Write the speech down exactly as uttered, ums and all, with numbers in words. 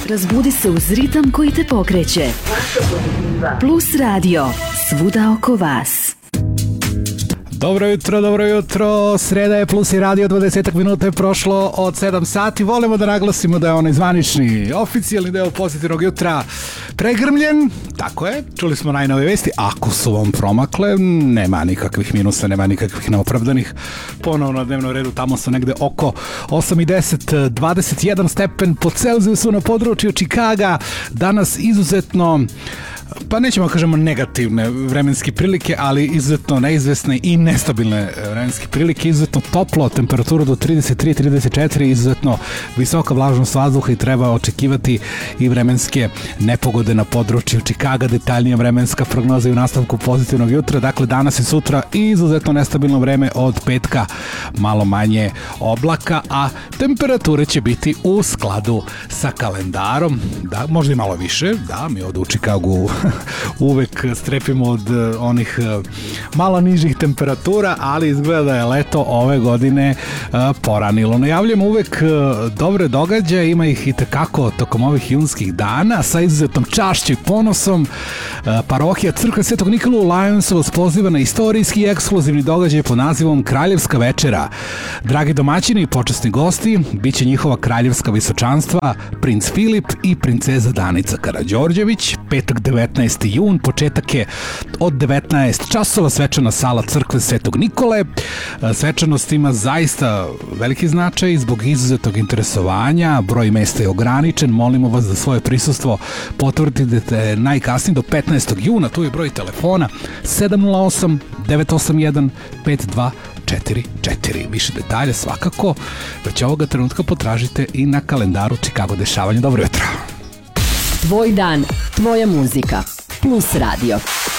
Razbudi se uz ritam koji te pokreće. Plus radio, svuda oko vas. Dobro jutro, dobro jutro, sreda je, Plus i radio, dvadeset minuta je prošlo od sedam sati. Volimo da naglasimo da je onaj zvanični, oficijalni deo pozitivnog jutra pregrmljen. Tako je, čuli smo najnove vesti. Ako su vam promakle, nema nikakvih minusa, nema nikakvih neopravdanih. Ponovno na dnevnom redu, tamo su negde oko osam i deset, dvadeset jedan stepen po Celzijusu na području Čikaga. Danas izuzetno, pa nećemo kažemo negativne vremenske prilike, ali izuzetno neizvesne i nestabilne vremenske prilike, izuzetno toplo, temperatura do trideset tri trideset četiri, izuzetno visoka vlažnost vazduha i treba očekivati i vremenske nepogode na području Čikaga. Detaljnija vremenska prognoza i u nastavku pozitivnog jutra. Dakle, danas i sutra izuzetno nestabilno vreme, od petka malo manje oblaka, a temperature će biti u skladu sa kalendarom, da, možda i malo više, da, mi ovdje u Čikagu uvek strepimo od onih malo nižih temperatura, ali izgleda da je leto ove godine poranilo. Najavljamo uvek dobre događaje, ima ih i tekako tokom ovih junskih dana, sa izuzetnom čašću i ponosom. Parohija Crkve Svetog Nikolu u Lions poziva na istorijski i ekskluzivni događaj pod nazivom Kraljevska večera. Dragi domaćini i počasni gosti, bit će njihova kraljevska visočanstva, princ Filip i princeza Danica Karađorđević. Petak devetnaesti jun, početak je od devetnaest časova, svečana sala Crkve Svetog Nikole. Svečanost ima zaista veliki značaj zbog izuzetog interesovanja, broj mesta je ograničen, molimo vas da svoje prisustvo potvrdite najkasnije do petnaestog juna, tu je broj telefona sedam nula osam devet osam jedan pet dva četiri četiri. Više detalja svakako već ovoga trenutka potražite i na kalendaru Chicago dešavanja. Dobro jutro. Tvoj dan, tvoja muzika. Plus radio.